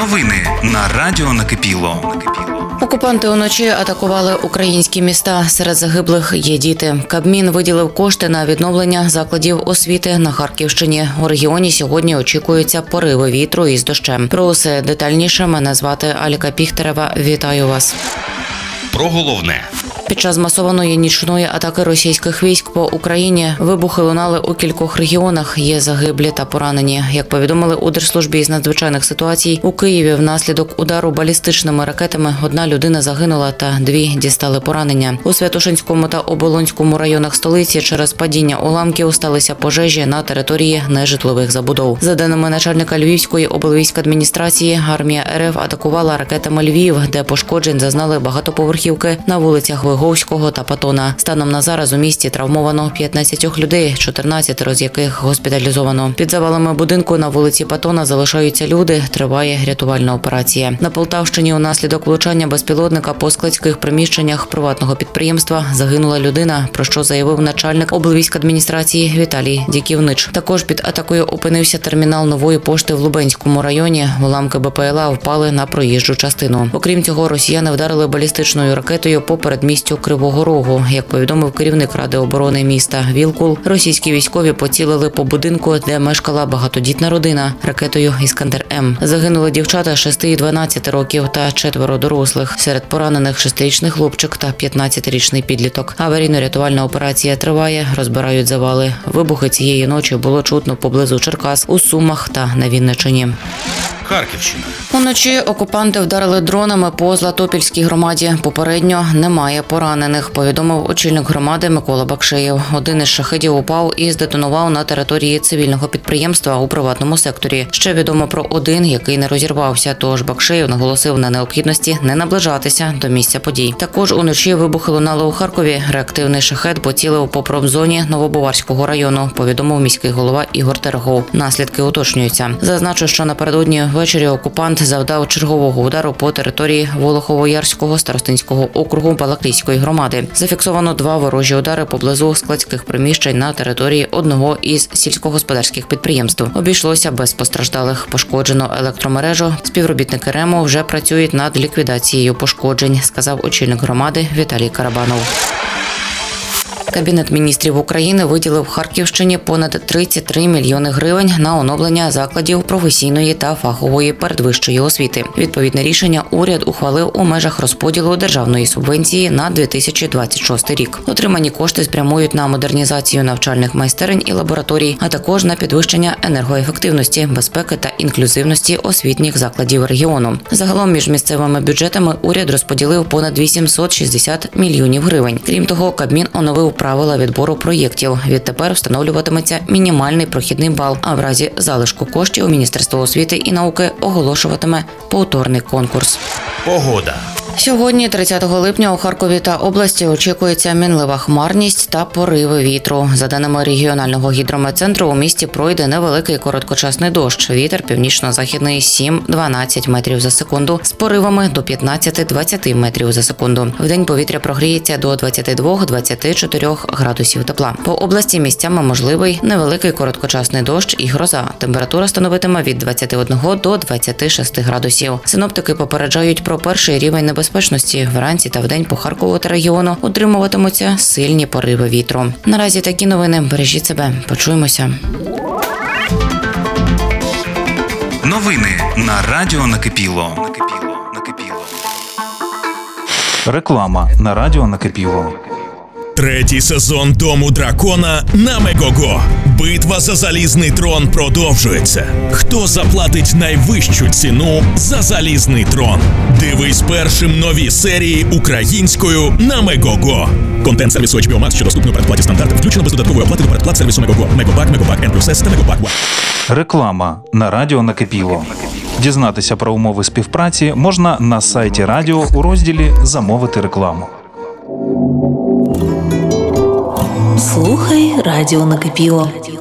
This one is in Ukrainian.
Новини на Радіо Накипіло. Окупанти уночі атакували українські міста. Серед загиблих є діти. Кабмін виділив кошти на відновлення закладів освіти на Харківщині. У регіоні сьогодні очікуються пориви вітру із дощем. Про усе детальніше мене звати Аліка Піхтерева. Вітаю вас. Про головне. Під час масованої нічної атаки російських військ по Україні вибухи лунали у кількох регіонах. Є загиблі та поранені. Як повідомили у Держслужбі з надзвичайних ситуацій, у Києві внаслідок удару балістичними ракетами одна людина загинула та дві дістали поранення. У Святошинському та Оболонському районах столиці через падіння уламків сталися пожежі на території нежитлових забудов. За даними начальника Львівської облвійськадміністрації, армія РФ атакувала ракетами Львів, де пошкоджень зазнали багатоповерхівки на вулицях Виговського та Патона. Станом на зараз у місті травмовано 15 людей, 14 з яких госпіталізовано. Під завалами будинку на вулиці Патона залишаються люди, триває рятувальна операція. На Полтавщині унаслідок влучання безпілотника по складських приміщеннях приватного підприємства загинула людина, про що заявив начальник облвійськадміністрації Віталій Дяківнич. Також під атакою опинився термінал Нової пошти в Лубенському районі. Уламки БПЛА впали на проїжджу частину. Окрім цього, росіяни вдарили балістичною ракетою по передмістю Кривого Рогу. Як повідомив керівник Ради оборони міста Вілкул, російські військові поцілили по будинку, де мешкала багатодітна родина, ракетою «Іскандер-М». Загинули дівчата 6 і 12 років та 4 дорослих. Серед поранених 6-річний хлопчик та 15-річний підліток. Аварійно-рятувальна операція триває, розбирають завали. Вибухи цієї ночі було чутно поблизу Черкас, у Сумах та на Вінниччині. Харківщина. Уночі окупанти вдарили дронами по Златопільській громаді. Попередньо немає поранених, повідомив очільник громади Микола Бакшеєв. Один із шахедів упав і здетонував на території цивільного підприємства у приватному секторі. Ще відомо про один, який не розірвався, тож Бакшеєв наголосив на необхідності не наближатися до місця подій. Також уночі вибухи лунали у Харкові. Реактивний шахед поцілив по промзоні Новобуварського району, повідомив міський голова Ігор Тергов. Наслідки уточнюються. Зазначу, що напередодні ввечері окупант завдав чергового удару по території Волохово-Ярського старостинського округу Балаклійської громади. Зафіксовано 2 ворожі удари поблизу складських приміщень на території одного із сільськогосподарських підприємств. Обійшлося без постраждалих. Пошкоджено електромережу. Співробітники РЕМу вже працюють над ліквідацією пошкоджень, сказав очільник громади Віталій Карабанов. Кабінет міністрів України виділив Харківщині понад 33 мільйони гривень на оновлення закладів професійної та фахової передвищої освіти. Відповідне рішення уряд ухвалив у межах розподілу державної субвенції на 2026 рік. Отримані кошти спрямують на модернізацію навчальних майстерень і лабораторій, а також на підвищення енергоефективності, безпеки та інклюзивності освітніх закладів регіону. Загалом між місцевими бюджетами уряд розподілив понад 860 мільйонів гривень. Крім того, Кабмін оновив правила відбору проєктів. Відтепер встановлюватиметься мінімальний прохідний бал, а в разі залишку коштів Міністерство освіти і науки оголошуватиме повторний конкурс. Погода. Сьогодні, 30 липня, у Харкові та області очікується мінлива хмарність та пориви вітру. За даними регіонального гідрометцентру, у місті пройде невеликий короткочасний дощ. Вітер північно-західний 7-12 метрів за секунду, з поривами до 15-20 метрів за секунду. Вдень повітря прогріється до 22-24 градусів тепла. По області місцями можливий невеликий короткочасний дощ і гроза. Температура становитиме від 21 до 26 градусів. Синоптики попереджають про перший рівень небезпеки. Вранці та вдень по Харкову та регіону утримуватимуться сильні пориви вітру. Наразі такі новини. Бережіть себе. Почуємося. Новини на Радіо Накипіло. Реклама на Радіо Накипіло. 3-й сезон Дому дракона на Мегого. Битва за залізний трон продовжується. Хто заплатить найвищу ціну за залізний трон? Дивись першим нові серії українською на Мегого. Контент сервісу HBO Max, що доступний у передплаті стандарт, включено без додаткової оплати до передплат сервісу Мегого. Мегобак, Мегобак N+S та Мегобак One. Реклама на Радіо Накипіло. Дізнатися про умови співпраці можна на сайті радіо у розділі «Замовити рекламу». Слухай Радіо Накипіло.